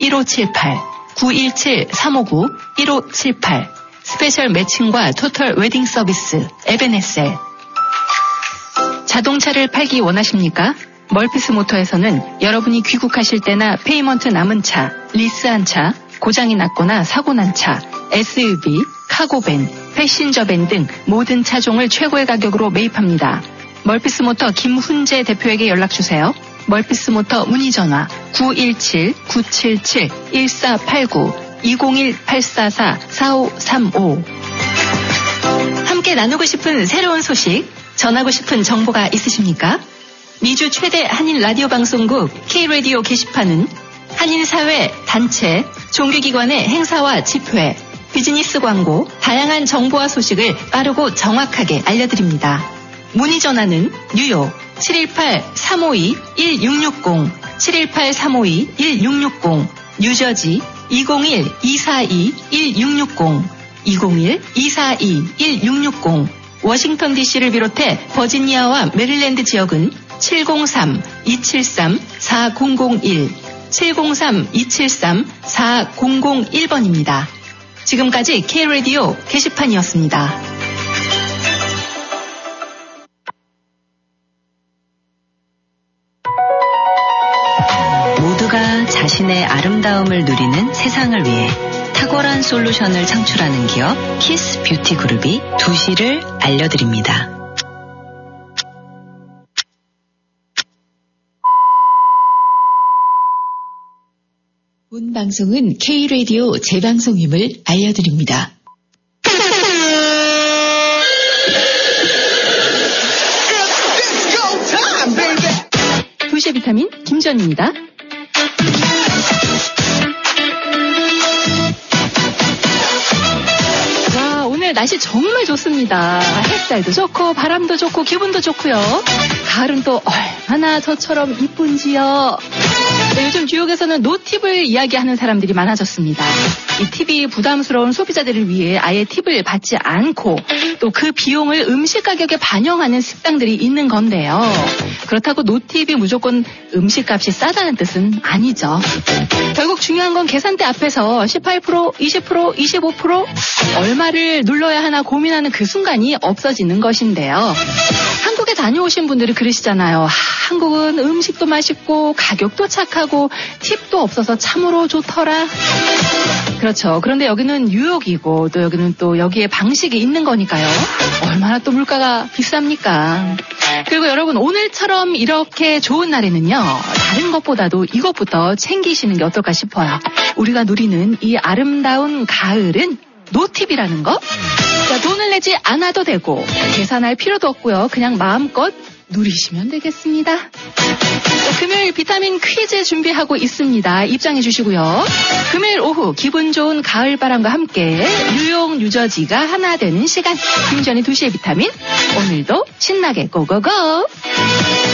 1578, 917-359-1578. 스페셜 매칭과 토탈 웨딩 서비스 에베네셀. 자동차를 팔기 원하십니까? 멀피스 모터에서는 여러분이 귀국하실 때나 페이먼트 남은 차, 리스한 차, 고장이 났거나 사고 난 차, SUV, 카고밴, 패신저밴 등 모든 차종을 최고의 가격으로 매입합니다. 멀피스 모터 김훈재 대표에게 연락주세요. 멀피스 모터 문의전화 917-977-1489 201-844-4535. 함께 나누고 싶은 새로운 소식, 전하고 싶은 정보가 있으십니까? 미주 최대 한인 라디오 방송국 K-라디오 게시판은 한인사회, 단체, 종교기관의 행사와 집회, 비즈니스 광고, 다양한 정보와 소식을 빠르고 정확하게 알려드립니다. 문의 전화는 뉴욕 718-352-1660, 718-352-1660, 뉴저지 201-242-1660, 201-242-1660, 워싱턴 DC를 비롯해 버지니아와 메릴랜드 지역은 703-273-4001, 703-273-4001번입니다. 지금까지 K-라디오 게시판이었습니다. 모두가 자신의 아름다움을 누리는 세상을 위해 탁월한 솔루션을 창출하는 기업 키스 뷰티 그룹이 2시를 알려드립니다. 본 방송은 K-라디오 재방송임을 알려드립니다. 2시의 비타민 김전입니다. 와, 오늘 날씨 정말 좋습니다. 햇살도 좋고 바람도 좋고 기분도 좋고요. 가을은 또 얼마나 저처럼 이쁜지요. 네, 요즘 뉴욕에서는 노팁을 이야기하는 사람들이 많아졌습니다. 이 팁이 부담스러운 소비자들을 위해 아예 팁을 받지 않고 또 그 비용을 음식 가격에 반영하는 식당들이 있는 건데요. 그렇다고 노팁이 무조건 음식값이 싸다는 뜻은 아니죠. 결국 중요한 건 계산대 앞에서 18%, 20%, 25% 얼마를 눌러야 하나 고민하는 그 순간이 없어지는 것인데요. 한국에 다녀오신 분들이 그러시잖아요. 한국은 음식도 맛있고 가격도 착하고 팁도 없어서 참으로 좋더라. 그렇죠. 그런데 여기는 뉴욕이고 또 여기는 또 여기에 방식이 있는 거니까요. 얼마나 또 물가가 비쌉니까? 그리고 여러분 오늘처럼 이렇게 좋은 날에는요. 다른 것보다도 이것부터 챙기시는 게 어떨까 싶어요. 우리가 누리는 이 아름다운 가을은 노팁이라는 거. 자, 돈을 내지 않아도 되고 계산할 필요도 없고요. 그냥 마음껏 누리시면 되겠습니다. 자, 금요일 비타민 퀴즈 준비하고 있습니다. 입장해 주시고요. 금요일 오후 기분 좋은 가을바람과 함께 뉴욕, 뉴저지가 하나 되는 시간. 김전의 2시의 비타민. 오늘도 신나게 고고고.